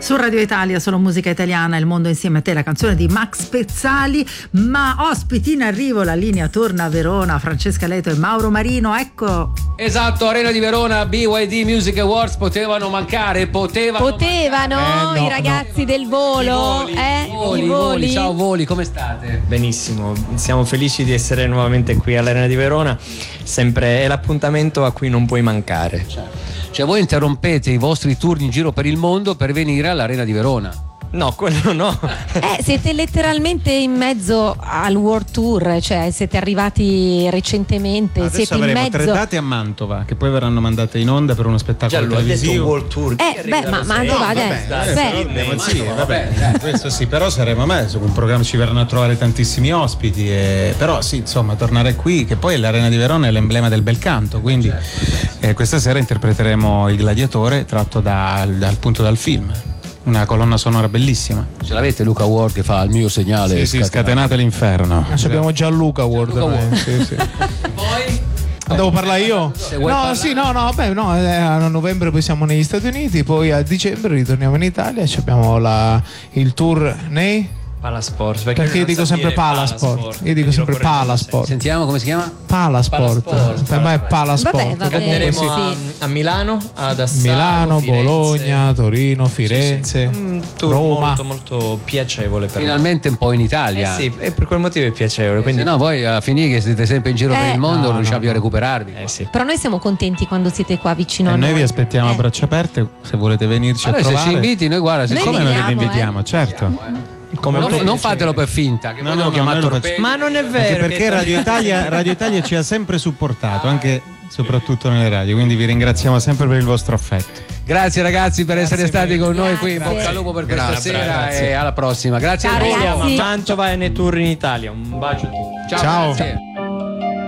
Su Radio Italia, solo musica italiana, il mondo insieme a te, la canzone di Max Pezzali. Ma ospiti in arrivo, la linea torna a Verona, Francesca Leto e Mauro Marino, ecco. Esatto, Arena di Verona, BYD Music Awards, potevano mancare, potevano no, i ragazzi del volo, i voli. Ciao Voli, come state? Benissimo, siamo felici di essere nuovamente qui all'Arena di Verona, sempre è l'appuntamento a cui non puoi mancare. Cioè voi interrompete i vostri tour in giro per il mondo per venire all'Arena di Verona? No, quello no. Siete letteralmente in mezzo al World Tour, cioè siete arrivati recentemente. Adesso siete in avremo mezzo 3 date a Mantova che poi verranno mandate in onda per uno spettacolo televisivo. World Tour. Ma Mantova adesso. Vabbè, questo sì, però saremo a me, su un programma ci verranno a trovare tantissimi ospiti, però sì, insomma, tornare qui, che poi l'Arena di Verona è l'emblema del bel canto, quindi questa sera interpreteremo Il Gladiatore tratto appunto dal film. Una colonna sonora bellissima. Ce l'avete Luca Ward che fa il mio segnale? Sì, scatenate l'inferno. Abbiamo già Luca Ward. Sì. Poi? Devo parlare io? A novembre poi siamo negli Stati Uniti, poi a dicembre ritorniamo in Italia e abbiamo il tour nei Palasport, perché io dico sempre Palasport. Io dico sempre Palasport. Sentiamo come si chiama? Palasport. Per me è Palasport. Vabbè, Andremo a Milano, ad Assago, Milano, Firenze. Bologna, Torino, Firenze, tour Roma. molto molto piacevole per Finalmente un po' in Italia. sì, e per quel motivo è piacevole, quindi Se no voi a finire che siete sempre in giro per il mondo non riusciamo più a recuperarvi. sì. Però noi siamo contenti quando siete qua vicino E a noi vi aspettiamo a braccia aperte se volete venirci a Allora, se trovare. ci inviti noi guarda, Noi Come non veniamo, vi invitiamo, certo. non fatelo per finta che No, voi no, lo chiamate noi lo torpedo. Ma non è Anche vero, perché Radio Italia ci ha sempre supportato, anche soprattutto nelle radio, quindi vi ringraziamo sempre per il vostro affetto. Grazie ragazzi per essere stati con noi qui, in Grazie. bocca al lupo per questa sera e alla prossima. Grazie Ciao, a voi. ragazzi. Mantova e nei tour in Italia. Un bacio a tutti. Ciao. Ciao. Grazie.